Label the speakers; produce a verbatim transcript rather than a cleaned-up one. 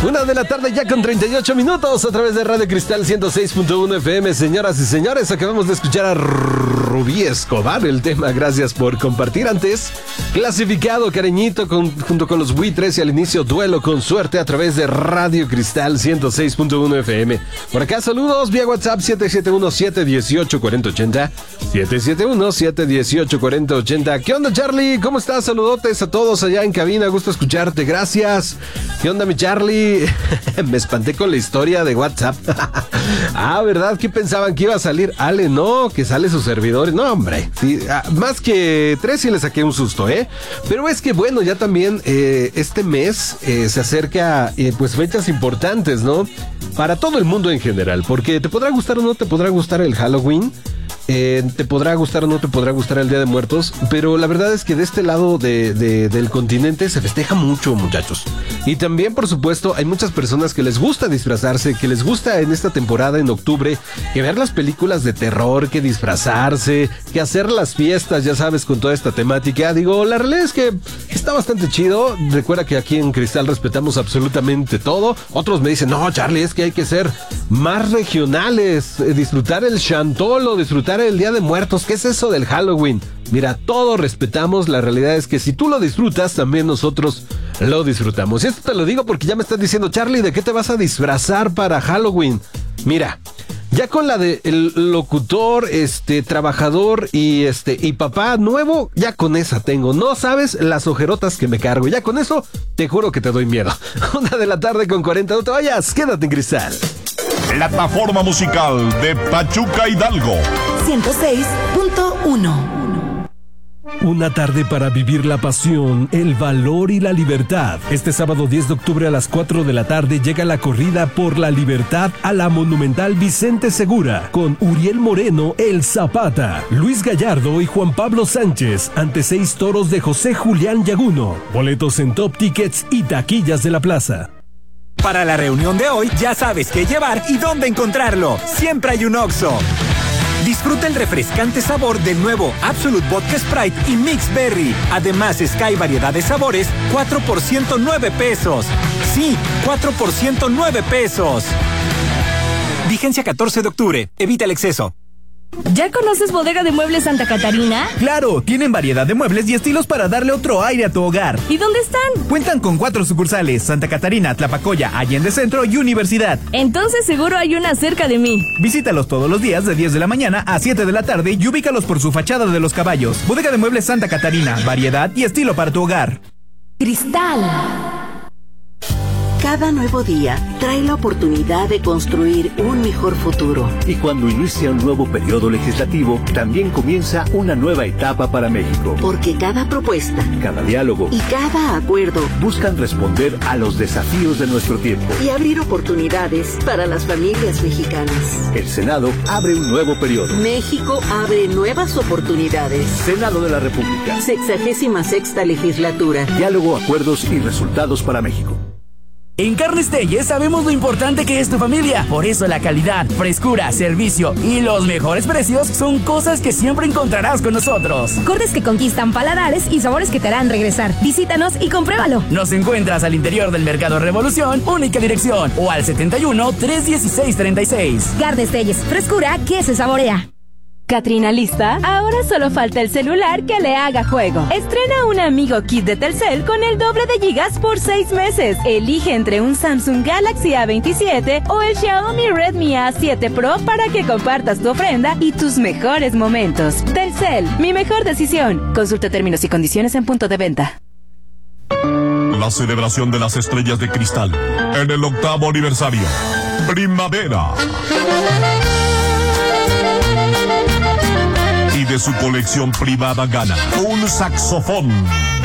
Speaker 1: Una de la tarde ya con treinta y ocho minutos a través de Radio Cristal ciento seis punto uno F M. Señoras y señores, acabamos de escuchar a Rubí Escobar, el tema. Gracias por compartir. Antes, Clasificado, Cariñito, con, junto con los Buitres, y al inicio Duelo con Suerte a través de Radio Cristal ciento seis punto uno F M. Por acá saludos vía WhatsApp siete siete uno, siete uno ocho, cuatro cero ocho cero, siete siete uno, siete uno ocho, cuatro cero ocho cero. ¿Qué onda, Charlie? ¿Cómo estás? Saludotes a todos allá en cabina, gusto escucharte, gracias. ¿Qué onda, mi Charlie? Me espanté con la historia de WhatsApp. Ah, ¿verdad? ¿Qué pensaban que iba a salir? Ale, no, que sale su servidor. No, hombre, sí, ah, más que tres sí le saqué un susto, ¿eh? Pero es que, bueno, ya también eh, este mes eh, se acerca, eh, pues, fechas importantes, ¿no? Para todo el mundo en general, porque te podrá gustar o no te podrá gustar el Halloween. Eh, te podrá gustar o no te podrá gustar el Día de Muertos, pero la verdad es que de este lado de, de, del continente se festeja mucho, muchachos. Y también, por supuesto, hay muchas personas que les gusta disfrazarse, que les gusta en esta temporada, en octubre, que ver las películas de terror, que disfrazarse, que hacer las fiestas, ya sabes, con toda esta temática. Digo, la realidad es que está bastante chido. Recuerda que aquí en Cristal respetamos absolutamente todo. Otros me dicen, no, Charlie, es que hay que ser más regionales, eh, disfrutar el chantolo, disfrutar el Día de Muertos. ¿Qué es eso del Halloween? Mira, todo respetamos. La realidad es que si tú lo disfrutas, también nosotros lo disfrutamos. Y esto te lo digo porque ya me estás diciendo, Charlie, ¿de qué te vas a disfrazar para Halloween? Mira, ya con la de el locutor, este, trabajador y este, y papá nuevo, ya con esa tengo. No sabes las ojerotas que me cargo. Ya con eso, te juro que te doy miedo. Una de la tarde con cuarenta, no te vayas, quédate en Cristal.
Speaker 2: Plataforma musical de Pachuca Hidalgo
Speaker 3: ciento seis punto uno.
Speaker 4: Una tarde para vivir la pasión, el valor y la libertad. Este sábado diez de octubre a las cuatro de la tarde llega la corrida por la libertad a la Monumental Vicente Segura, con Uriel Moreno, el Zapata, Luis Gallardo y Juan Pablo Sánchez, ante seis toros de José Julián Yaguno. Boletos en Top Tickets y taquillas de la plaza.
Speaker 5: Para la reunión de hoy, ya sabes qué llevar y dónde encontrarlo. Siempre hay un Oxxo. Disfruta el refrescante sabor del nuevo Absolute Vodka Sprite y Mix Berry. Además, Sky variedad de sabores, cuatro por ciento nueve pesos. Sí, cuatro por ciento nueve pesos. Vigencia catorce de octubre. Evita el exceso.
Speaker 6: ¿Ya conoces Bodega de Muebles Santa Catarina?
Speaker 7: ¡Claro! Tienen variedad de muebles y estilos para darle otro aire a tu hogar.
Speaker 6: ¿Y dónde están?
Speaker 7: Cuentan con cuatro sucursales: Santa Catarina, Tlapacoya, Allende Centro y Universidad.
Speaker 6: Entonces seguro hay una cerca de mí.
Speaker 7: Visítalos todos los días de diez de la mañana a siete de la tarde y ubícalos por su fachada de los caballos. Bodega de Muebles Santa Catarina, variedad y estilo para tu hogar.
Speaker 3: Cristal. Cada nuevo día trae la oportunidad de construir un mejor futuro.
Speaker 8: Y cuando inicia un nuevo periodo legislativo, también comienza una nueva etapa para México.
Speaker 3: Porque cada propuesta,
Speaker 8: cada diálogo
Speaker 3: y cada acuerdo
Speaker 8: buscan responder a los desafíos de nuestro tiempo
Speaker 3: y abrir oportunidades para las familias mexicanas.
Speaker 8: El Senado abre un nuevo periodo.
Speaker 3: México abre nuevas oportunidades.
Speaker 8: Senado de la República.
Speaker 3: Sexagésima sexta legislatura.
Speaker 8: Diálogo, acuerdos y resultados para México.
Speaker 9: En Carnes Telles sabemos lo importante que es tu familia. Por eso la calidad, frescura, servicio y los mejores precios son cosas que siempre encontrarás con nosotros.
Speaker 6: Cortes que conquistan paladares y sabores que te harán regresar. Visítanos y compruébalo.
Speaker 9: Nos encuentras al interior del Mercado Revolución, única dirección, o al setenta y uno, trescientos dieciséis, treinta y seis.
Speaker 6: Carnes Telles, frescura que se saborea.
Speaker 10: Catrina, ¿lista? Ahora solo falta el celular que le haga juego. Estrena un Amigo Kit de Telcel con el doble de gigas por seis meses. Elige entre un Samsung Galaxy A veintisiete o el Xiaomi Redmi A siete Pro para que compartas tu ofrenda y tus mejores momentos. Telcel, mi mejor decisión. Consulta términos y condiciones en punto de venta.
Speaker 2: La celebración de las estrellas de cristal en el octavo aniversario. Primavera. Y de su colección privada gana un saxofón